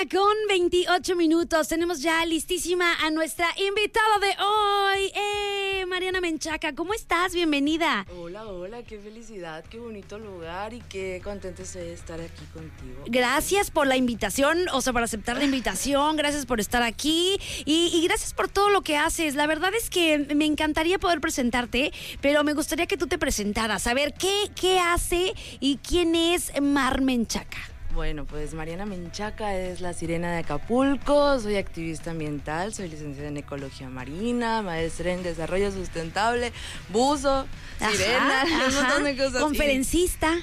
Con 28 minutos tenemos ya listísima a nuestra invitada de hoy, Mariana Menchaca. ¿Cómo estás? Bienvenida. Hola, qué felicidad, qué bonito lugar y qué contenta estoy de estar aquí contigo. Gracias por la invitación, por aceptar la invitación, gracias por estar aquí y gracias por todo lo que haces. La verdad es que me encantaría poder presentarte, pero me gustaría que tú te presentaras, a ver qué hace y quién es Mar Menchaca. Bueno, pues Mariana Menchaca es la sirena de Acapulco, soy activista ambiental, soy licenciada en ecología marina, maestra en desarrollo sustentable, buzo, sirena, un montón de cosas. Conferencista.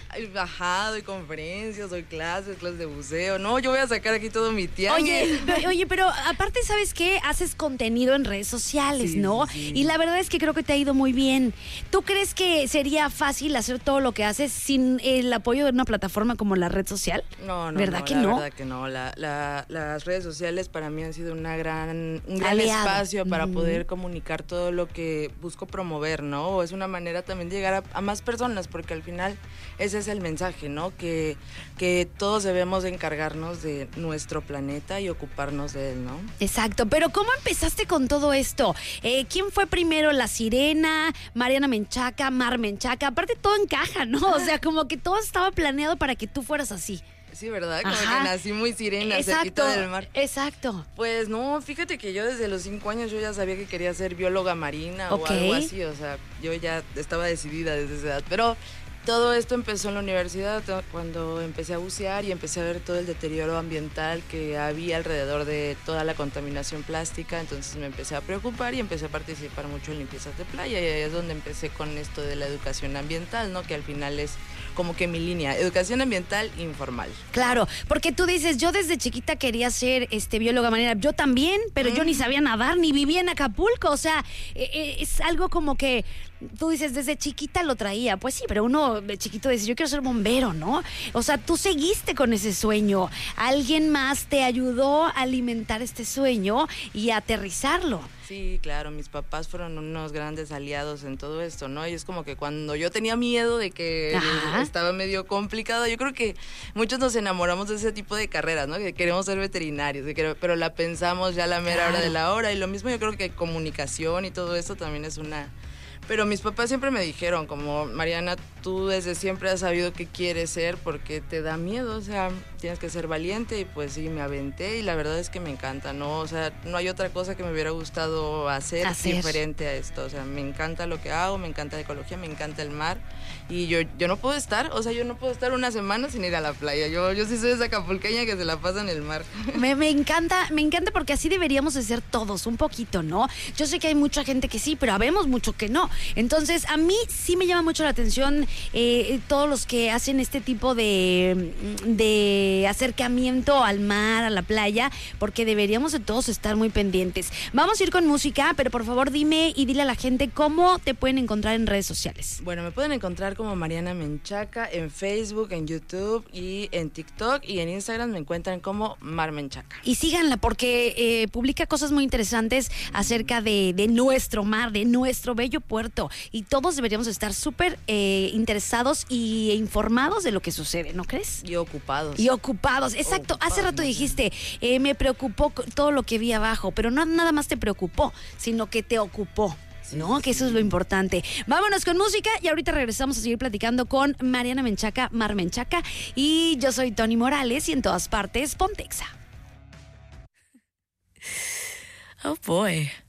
Doy conferencias, doy clases de buceo. No, yo voy a sacar aquí todo mi tianguis. Oye, pero aparte, ¿sabes qué? Haces contenido en redes sociales, sí, ¿no? Sí. Y la verdad es que creo que te ha ido muy bien. ¿Tú crees que sería fácil hacer todo lo que haces sin el apoyo de una plataforma como la red social? No, ¿Verdad que la no? verdad que no. Las redes sociales para mí han sido un gran Aliado. espacio para poder comunicar todo lo que busco promover, ¿no? Es una manera también de llegar a más personas, porque al final ese es el mensaje, ¿no? Que todos debemos encargarnos de nuestro planeta y ocuparnos de él, ¿no? Exacto, pero ¿cómo empezaste con todo esto? ¿Quién fue primero, la sirena, Mariana Menchaca, Mar Menchaca? Aparte todo encaja, ¿no? O sea, como que todo estaba planeado para que tú fueras así. Sí, ¿verdad? Como que nací muy sirena, cerquita del mar. Exacto. Pues no, fíjate que yo desde los 5 años yo ya sabía que quería ser bióloga marina o algo así, o sea, yo ya estaba decidida desde esa edad, pero todo esto empezó en la universidad cuando empecé a bucear y empecé a ver todo el deterioro ambiental que había alrededor de toda la contaminación plástica, entonces me empecé a preocupar y empecé a participar mucho en limpiezas de playa y ahí es donde empecé con esto de la educación ambiental, ¿no? Que al final es como que mi línea, educación ambiental informal. Claro, porque tú dices, yo desde chiquita quería ser bióloga marina, yo también, pero yo ni sabía nadar, ni vivía en Acapulco, o sea, es algo como que tú dices, desde chiquita lo traía, pues sí, pero uno de chiquito dice, yo quiero ser bombero, ¿no? O sea, tú seguiste con ese sueño, alguien más te ayudó a alimentar este sueño y a aterrizarlo. Sí, claro, mis papás fueron unos grandes aliados en todo esto, ¿no? Y es como que cuando yo tenía miedo de que estaba medio complicado, yo creo que muchos nos enamoramos de ese tipo de carreras, ¿no? Que queremos ser veterinarios, pero la pensamos ya a la mera hora de la hora. Y lo mismo yo creo que comunicación y todo eso también es una... Pero mis papás siempre me dijeron, como, Mariana, tú desde siempre has sabido qué quieres ser porque te da miedo, o sea, tienes que ser valiente y pues sí, me aventé y la verdad es que me encanta, ¿no? O sea, no hay otra cosa que me hubiera gustado hacer diferente a esto, o sea, me encanta lo que hago, me encanta la ecología, me encanta el mar y yo no puedo estar, yo no puedo estar una semana sin ir a la playa, yo sí soy esa acapulqueña que se la pasa en el mar. Me encanta porque así deberíamos de ser todos, un poquito, ¿no? Yo sé que hay mucha gente que sí, pero habemos mucho que no. Entonces, a mí sí me llama mucho la atención todos los que hacen este tipo de acercamiento al mar, a la playa, porque deberíamos de todos estar muy pendientes. Vamos a ir con música, pero por favor dime y dile a la gente cómo te pueden encontrar en redes sociales. Bueno, me pueden encontrar como Mariana Menchaca en Facebook, en YouTube y en TikTok, y en Instagram me encuentran como Mar Menchaca. Y síganla porque publica cosas muy interesantes acerca de nuestro mar, de nuestro bello puerto. Y todos deberíamos estar súper interesados y informados de lo que sucede, ¿no crees? Y ocupados. Exacto. Hace rato dijiste, me preocupó todo lo que vi abajo, pero no nada más te preocupó, sino que te ocupó. ¿No? Que eso es lo importante. Vámonos con música y ahorita regresamos a seguir platicando con Mariana Menchaca, Mar Menchaca. Y yo soy Tony Morales y en todas partes, Pontexa. Oh boy.